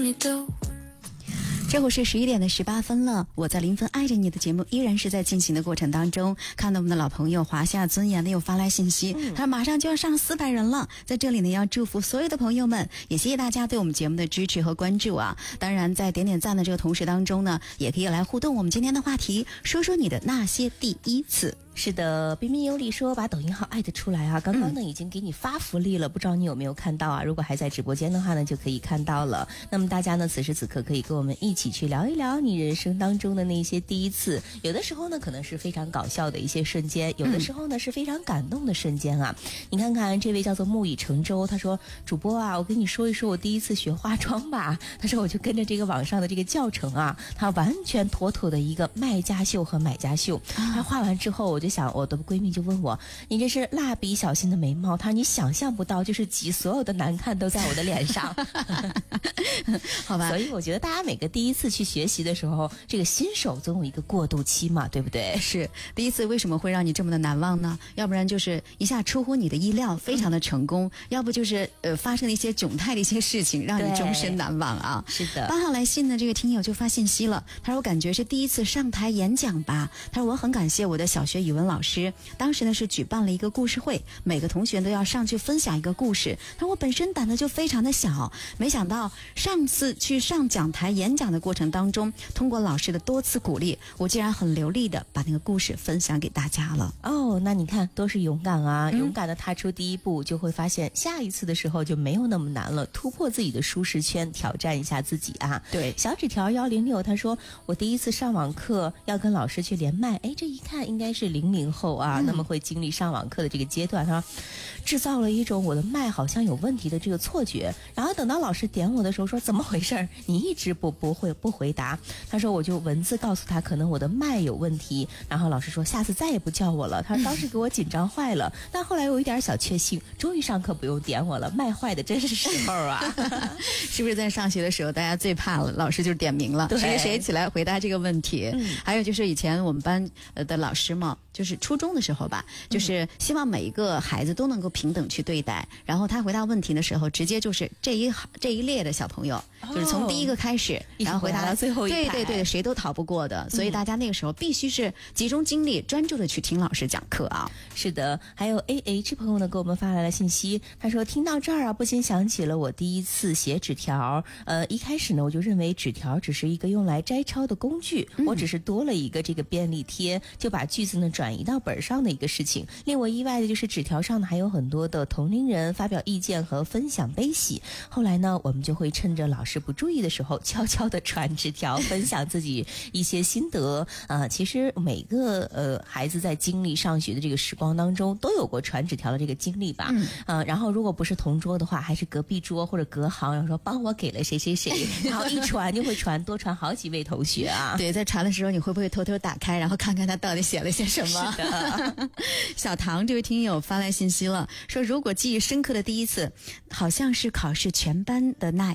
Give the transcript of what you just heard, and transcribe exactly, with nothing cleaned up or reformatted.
你都这会是十一点的十八分了，我在零分爱着你的节目依然是在进行的过程当中。看到我们的老朋友华夏尊严呢又发来信息， 嗯、 他马上就要上四百人了，在这里呢要祝福所有的朋友们，也谢谢大家对我们节目的支持和关注啊。当然在点点赞的这个同时当中呢，也可以来互动我们今天的话题，说说你的那些第一次。 是的，彬彬有礼说把抖音号艾特出来啊，刚刚呢、嗯、已经给你发福利了，不知道你有没有看到啊？如果还在直播间的话呢，就可以看到了。那么大家呢，此时此刻可以跟我们一起去聊一聊你人生当中的那些第一次。有的时候呢，可能是非常搞笑的一些瞬间，有的时候呢、嗯、是非常感动的瞬间啊。你看看这位叫做木已成舟，他说：“主播啊，我跟你说一说我第一次学化妆吧。”他说我就跟着这个网上的这个教程啊，他完全妥妥的一个卖家秀和买家秀。他画完之后，我就想，我的闺蜜就问我：“你这是蜡笔小新的眉毛？”她说：“你想象不到，就是集所有的难看都在我的脸上。” 好吧。 所以我觉得大家每个第一次去学习的时候，这个新手总有一个过渡期嘛，对不对？ 是，第一次为什么会让你这么的难忘呢？要不然就是一下出乎你的意料，非常的成功；嗯、要不就是呃发生了一些窘态的一些事情，让你终身难忘啊。 是的。 八号来信的这个听友就发信息了，他说：“我感觉是第一次上台演讲吧。”他说：“我很感谢我的小学语文老师，当时呢是举办了一个故事会，每个同学都要上去分享一个故事。他说我本身胆子就非常的小，没想到上次去上讲台演讲的过程当中，通过老师的多次鼓励，我竟然很流利的把那个故事分享给大家了。” 哦，那你看都是勇敢啊、嗯、勇敢的踏出第一步，就会发现下一次的时候就没有那么难了，突破自己的舒适圈，挑战一下自己啊。 对， 小纸条一零六他说我第一次上网课要跟老师去连麦，哎，这一看应该是零零后啊、嗯、那么会经历上网课的这个阶段，他制造了一种我的麦好像有问题的这个错觉，然后等到老师点我的时候说怎么回事，你一直不不会不回答，他说我就文字告诉他可能我的麦有问题，然后老师说下次再也不叫我了，他当时给我紧张坏了，但后来有一点小确幸，终于上课不用点我了，麦坏的真是时候啊。 是不是在上学的时候大家最怕了老师就点名了，谁谁起来回答这个问题、嗯、还有就是以前我们班的老师嘛，就是初中的时候吧，就是希望每一个孩子都能够平等去对待，然后他回答问题的时候直接就是这一这一列的小朋友、哦、就是从第一个开始然后回答到最后一排， 对对对，谁都逃不过的，所以大家那个时候必须是集中精力专注的去听老师讲课啊。 是的，还有 A H 朋友呢给我们发来了信息，他说听到这儿啊，不禁想起了我第一次写纸条，呃，一开始呢我就认为纸条只是一个用来摘抄的工具、嗯、我只是多了一个这个便利贴，就把句子呢转移到本上的一个事情。令我意外的就是纸条上呢还有很多的同龄人发表意见和分享悲喜，后来呢我们就会趁着老师不注意的时候悄悄的传纸条分享自己一些心得啊、呃，其实每个呃孩子在经历上学的这个时光当中都有过传纸条的这个经历吧，嗯、呃，然后如果不是同桌的话，还是隔壁桌或者隔行，然后说帮我给了谁谁谁，然后一传就会传多传好几位同学啊。 对，在传的时候你会不会偷偷打开，然后看看他到底写了些什么？ 是的。 小唐这位听友发来信息了，说如果记忆深刻的第一次，好像是考试全班的那